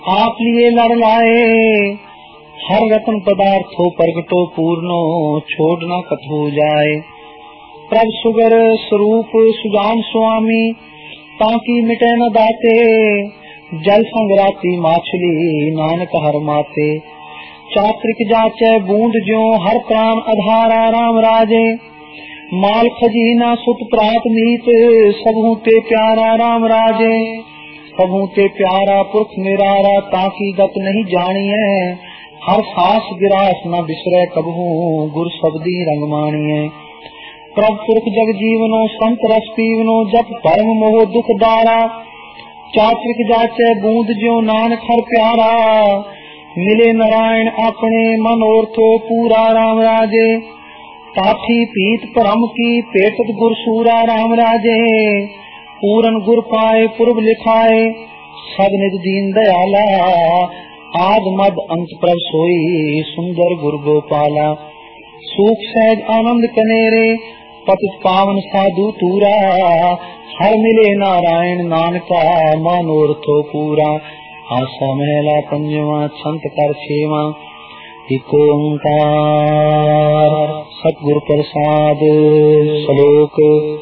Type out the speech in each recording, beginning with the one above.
आप लिए लड़ लाए, हर रतन पदार्थो प्रगटो पूर्णो, छोड़ न कथो जाए। प्रभ सुगर स्वरूप सुजान स्वामी, ताकि मिटे न दाते, जल संगराती माछली नानक हर माते। चात्रिक जाचे बूंद ज्यो, हर प्राण आधारा राम राजे। माल खजीना सुत प्रात मीत, सबहू ते प्यारा राम राजे। सबहू ते प्यारा पुरख निरारा, ताकि गत नहीं जानिए। हर सास गिरास न बिसरे कबहू, गुर शब्दी रंग मानिए। प्रभ पुरख जग जीवनो, संत रस पीवनो, जप परम मोह दुख दारा। चात्रिक जाचे बूंद ज्यो, नानक हर प्यारा। मिले नारायण अपने, मन ओरथो पूरा राम राजे। पाठी पीत परम की, पेटत गुर सूरा राम राजे। पूरन गुर पाए पूर्व लिखाए, सब निज दीन दयाला। आद मद अंत प्रभ सोई, सुंदर गुर गोपाला। सुख सहज आनंद कनेरे, पतित पावन साधु तूरा। हर मिले नारायण नानका, मनोरथो पूरा। आसा महला पंजवा, छंत कर छेवा। एक ओंकार सतगुर प्रसाद। श्लोक।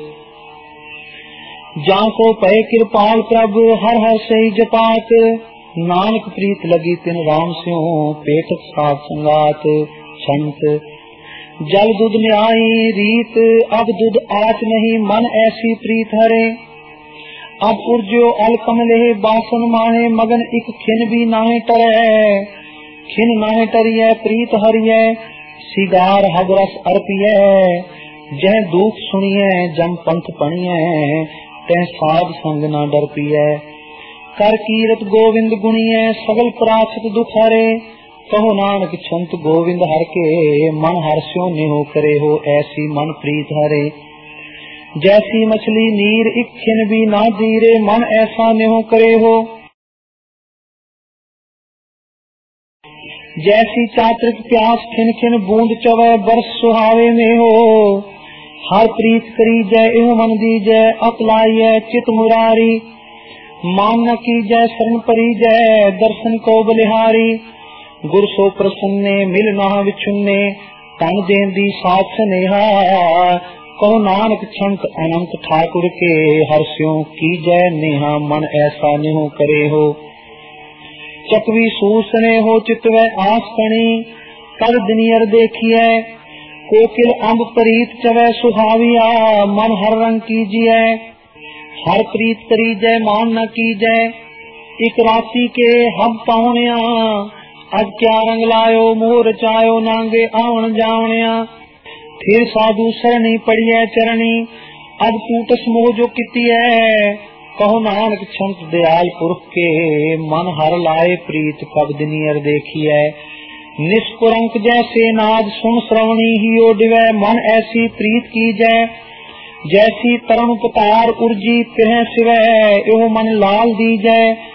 जाको पै कृपाल प्रभु, हर हर सही जपात। नानक प्रीत लगी तिन राम स्यों, पेटत साथ संगात। छंत। जल दूध न्यायी रीत, अब दूध आच नहीं, मन ऐसी प्रीत हरे। अब उर्जो अल कमले, बासन माहे, मगन इक खिन भी नाहे टरै। खिन नाहे टरिय, प्रीत हरिय, सिगार हबरस अर्पिय। जह दुख सुनिय, जम पंथ पणिय, तह साध संग न डर पिय। कर कीरत गोविंद गुणिय, सगल प्राचत दुख हरे। कहो नानक छंत गोविंद हर के, मन हर्ष्यो नेहो करे हो, ऐसी मन प्रीत हरे। जैसी मछली नीर, इक खिन भी ना दीरे, मन ऐसा नेहो करे हो। जैसी चात्रिक प्यास, खिन खिन बूंद चवै, बरस सुहावे में हो। हर प्रीत करी जय, एहो मन दी जय, अपलाइय चित मुरारी। मान न की जय, शरण परी जय, दर्शन को बलिहारी। गुर सो प्रसन्ने, मिल नाह विछुन्ने, तन देन दी साथ स्नेहा। कहो नानक छंत अनंत ठाकुर के, हर्ष्यों की जय नेहा, मन ऐसा नेहो करे हो। चकवी सूसने हो, चितवै आस कणी, कर दिनियर देखिए। कोकिल अम्ब प्रीत चवै सुहाविया, मन हर रंग कीजिए। हर प्रीत करी जय, मान न की जय, इक राती के हब पाहुनिया। अब क्या रंग लायो, मोर चायो, नांगे आवन जावनिया। फिर साधु सरणी पड़िए चरणी, अब टूटस मोह जो किती है। कहो नानक छंत दयाल पुरख के, मन हर लाए प्रीत, कब दिनियर देखिए। निष्कुरंक जैसे नाद, सुन श्रवणी ही ओडिवै, मन ऐसी प्रीत की जय। जैसी तरुण पतार उर्जी, पिरह सिवै, एहो मन लाल दी जय।